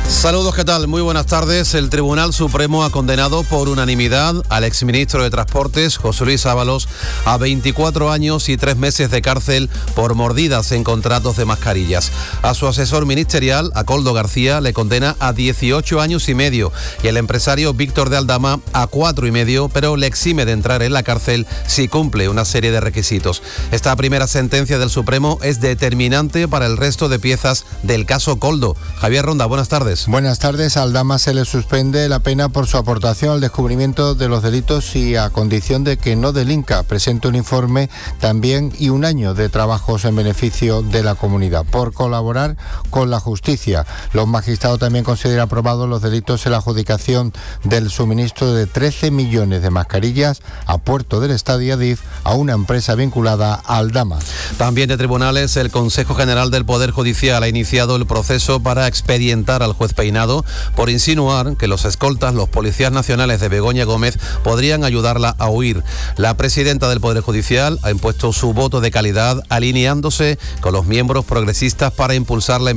Saludos, ¿qué tal? Muy buenas tardes. El Tribunal Supremo ha condenado por unanimidad al exministro de Transportes, José Luis Ábalos, a 24 años y 3 meses de cárcel por mordidas en contratos de mascarillas. A su asesor ministerial, a Koldo García, le condena a 18 años y medio y el empresario Víctor de Aldama a 4 y medio, pero le exime de entrar en la cárcel si cumple una serie de requisitos. Esta primera sentencia del Supremo es determinante para el resto de piezas del caso Koldo. Javier Ronda, buenas tardes. Buenas tardes. A Aldama se le suspende la pena por su aportación al descubrimiento de los delitos y a condición de que no delinca. Presente un informe también y 1 año de trabajos en beneficio de la comunidad. Por colaborar con la justicia, los magistrados también consideran aprobados los delitos en la adjudicación del suministro de 13 millones de mascarillas a Puerto del Estado y Adif a una empresa vinculada a Aldama. También de tribunales, el Consejo General del Poder Judicial ha iniciado el proceso para expedientar al juez Peinado por insinuar que los escoltas, los policías nacionales de Begoña Gómez, podrían ayudarla a huir. La presidenta del Poder Judicial ha impuesto su voto de calidad alineándose con los miembros progresistas para impulsar la